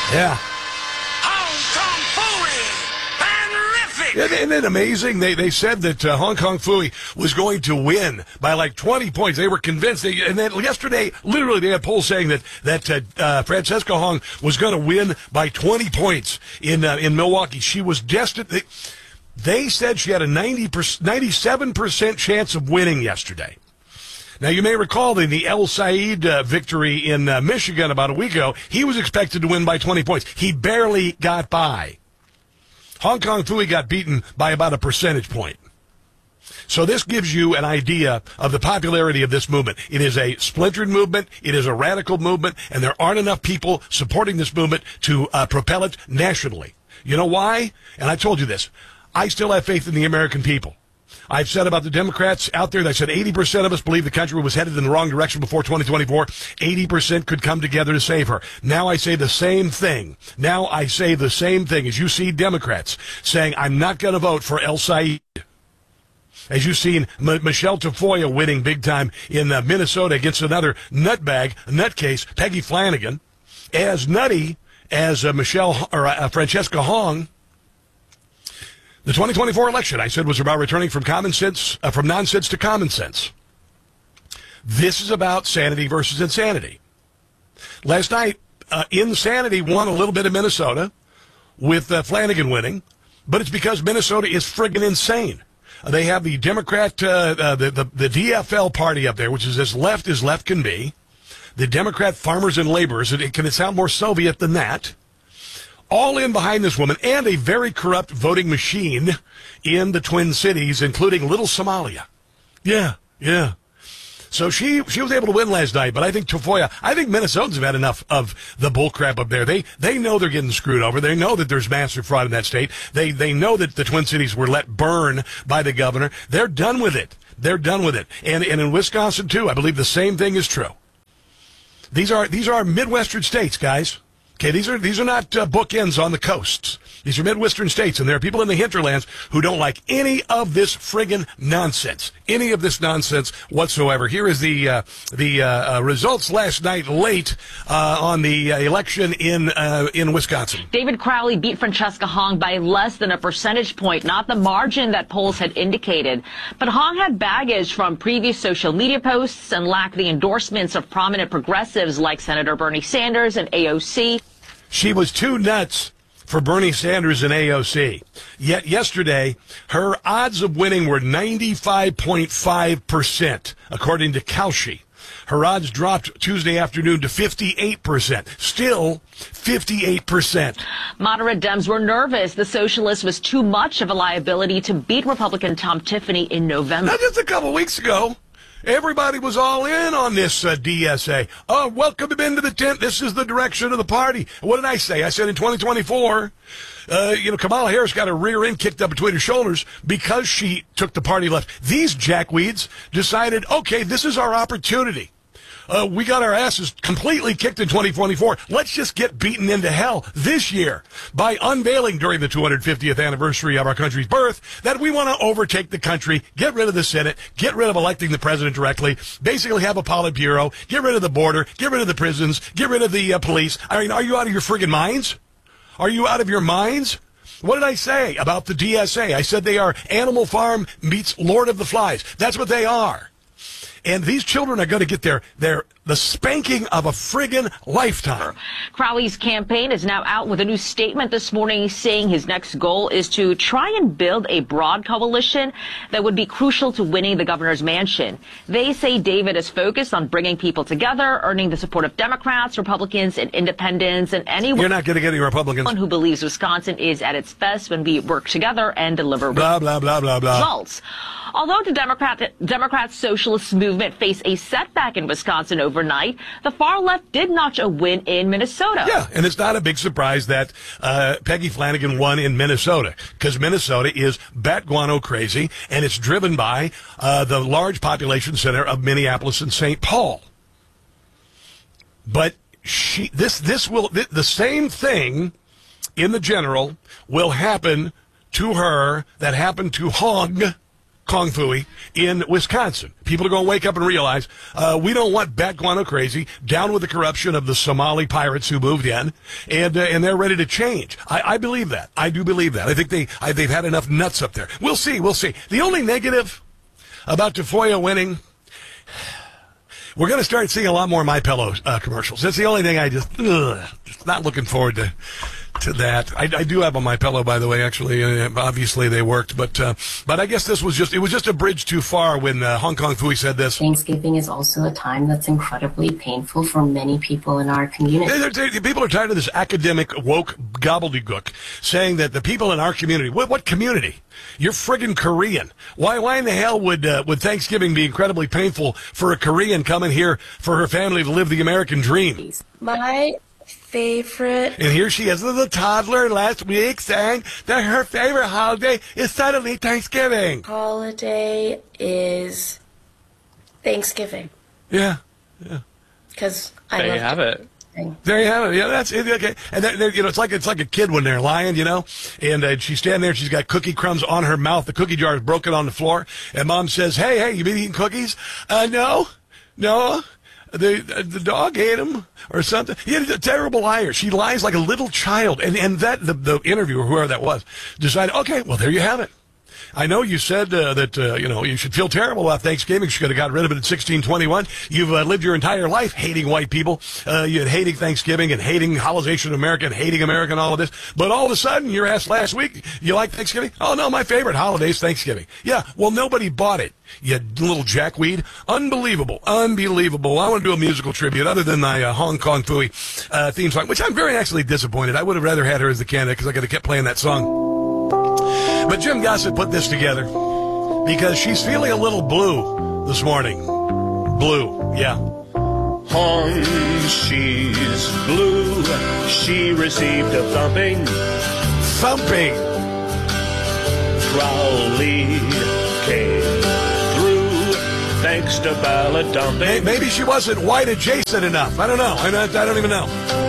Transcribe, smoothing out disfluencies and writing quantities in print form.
Yeah. Hong Kong Phooey! Terrific! Isn't it amazing? They said that Hong Kong Phooey was going to win by like 20 points. They were convinced. And then yesterday, literally, they had polls saying that Francesca Hong was going to win by 20 points in Milwaukee. She was destined. They said she had a 97% chance of winning yesterday. Now, you may recall in the El Said victory in Michigan about a week ago, he was expected to win by 20 points. He barely got by. Hong Kong Phooey got beaten by about a percentage point. So this gives you an idea of the popularity of this movement. It is a splintered movement. It is a radical movement, and there aren't enough people supporting this movement to propel it nationally. You know why? And I told you this. I still have faith in the American people. I've said about the Democrats out there, I said 80% of us believe the country was headed in the wrong direction before 2024. 80% could come together to save her. Now I say the same thing. As you see Democrats saying, I'm not going to vote for El Said. As you've seen Michelle Tafoya winning big time in Minnesota against another nutcase, Peggy Flanagan. As nutty as Francesca Hong. The 2024 election, I said, was about returning from from nonsense to common sense. This is about sanity versus insanity. Last night, insanity won a little bit of Minnesota with Flanagan winning, but it's because Minnesota is friggin' insane. They have the Democrat, the DFL party up there, which is as left can be. The Democrat Farmers and Laborers, can it sound more Soviet than that? All in behind this woman, and a very corrupt voting machine in the Twin Cities, including Little Somalia. Yeah. So she was able to win last night, but I think Minnesotans have had enough of the bullcrap up there. They know they're getting screwed over. They know that there's massive fraud in that state. They know that the Twin Cities were let burn by the governor. They're done with it. And in Wisconsin, too, I believe the same thing is true. These are Midwestern states, guys. Okay, these are not bookends on the coasts. These are Midwestern states, and there are people in the hinterlands who don't like any of this friggin' nonsense. Any of this nonsense whatsoever. Here is the results last night late on the election in Wisconsin. David Crowley beat Francesca Hong by less than a percentage point, not the margin that polls had indicated. But Hong had baggage from previous social media posts and lacked the endorsements of prominent progressives like Senator Bernie Sanders and AOC. She was too nuts for Bernie Sanders and AOC. Yet yesterday, her odds of winning were 95.5%, according to Kalshi. Her odds dropped Tuesday afternoon to 58%. Still 58%. Moderate Dems were nervous. The socialist was too much of a liability to beat Republican Tom Tiffany in November. Now, just a couple weeks ago, everybody was all in on this DSA. Oh, welcome him into the tent. This is the direction of the party. What did I say? I said in 2024, Kamala Harris got her rear end kicked up between her shoulders because she took the party left. These jackweeds decided, okay, this is our opportunity. We got our asses completely kicked in 2024. Let's just get beaten into hell this year by unveiling during the 250th anniversary of our country's birth that we want to overtake the country, get rid of the Senate, get rid of electing the president directly, basically have a Politburo, get rid of the border, get rid of the prisons, get rid of the police. I mean, are you out of your friggin' minds? Are you out of your minds? What did I say about the DSA? I said they are Animal Farm meets Lord of the Flies. That's what they are. And these children are going to get the spanking of a friggin' lifetime. Crowley's campaign is now out with a new statement this morning saying his next goal is to try and build a broad coalition that would be crucial to winning the governor's mansion. They say David is focused on bringing people together, earning the support of Democrats, Republicans, and independents, and anyone. You're not going to get any Republicans. Who believes Wisconsin is at its best when we work together and deliver blah, blah, blah, blah, blah. results. Although the Democrat Socialist movement faced a setback in Wisconsin overnight, the far left did notch a win in Minnesota. Yeah, and it's not a big surprise that Peggy Flanagan won in Minnesota, because Minnesota is bat guano crazy, and it's driven by the large population center of Minneapolis and St. Paul. But the same thing in the general will happen to her that happened to Hong Kong Fooey in Wisconsin. People are going to wake up and realize we don't want Bat Guano crazy, down with the corruption of the Somali pirates who moved in, and they're ready to change. I believe that. I do believe that. I think they've had enough nuts up there. We'll see. The only negative about Tafoya winning, we're going to start seeing a lot more My Pillow commercials. That's the only thing I just not looking forward to that. I do have on My Pillow, by the way. Actually, obviously they worked, but I guess this was just a bridge too far when Hong Kong Fooey said this. Thanksgiving is also a time that's incredibly painful for many people in our community. People are tired of this academic woke gobbledygook saying that the people in our community. What community? You're friggin' Korean. Why in the hell would Thanksgiving be incredibly painful for a Korean coming here for her family to live the American dream? My favorite. And here she is, the toddler last week saying that her favorite holiday is suddenly Thanksgiving. Holiday is Thanksgiving. Yeah. Because there you have it. There you have it. Yeah, that's it. Okay. And it's like a kid when they're lying, And she's standing there. She's got cookie crumbs on her mouth. The cookie jar is broken on the floor. And Mom says, "Hey, you been eating cookies?" No. The dog ate him or something. He's a terrible liar. She lies like a little child. And that the interviewer, whoever that was, decided, okay, well, there you have it. I know you said that you should feel terrible about Thanksgiving. You should have got rid of it in 1621. You've lived your entire life hating white people, hating Thanksgiving and hating holidays in America and hating America and all of this. But all of a sudden, you're asked last week, you like Thanksgiving? Oh, no, my favorite holiday is Thanksgiving. Yeah, well, nobody bought it, you little jackweed. Unbelievable. I want to do a musical tribute other than my Hong Kong Fooey theme song, which I'm very actually disappointed. I would have rather had her as the candidate because I could have kept playing that song. But Jim Gossett put this together because she's feeling a little blue this morning. Blue, yeah. She's blue. She received a thumping. Crowley came through thanks to ballot dumping. Maybe she wasn't white adjacent enough. I don't know. I don't even know.